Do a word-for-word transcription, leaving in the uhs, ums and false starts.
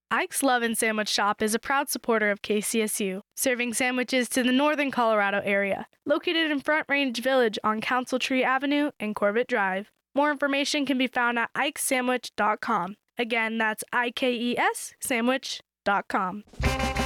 Ike's Love and Sandwich Shop is a proud supporter of K C S U, serving sandwiches to the northern Colorado area, located in Front Range Village on Council Tree Avenue and Corbett Drive. More information can be found at ikes sandwich dot com. Again, that's I K E S sandwich dot com.